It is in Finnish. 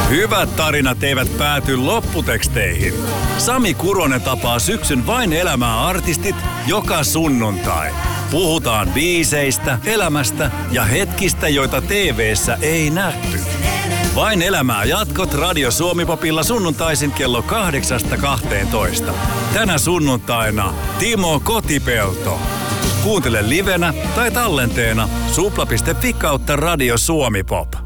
Hyvät tarinat eivät pääty lopputeksteihin. Sami Kuronen tapaa syksyn Vain elämää -artistit joka sunnuntai. Puhutaan biiseistä, elämästä ja hetkistä, joita TV:ssä ei nähty. Vain elämää -jatkot Radio Suomi-popilla sunnuntaisin kello 8-12. Tänä sunnuntaina Timo Kotipelto. Kuuntele livenä tai tallenteena supla.fi/Radio Suomi Pop.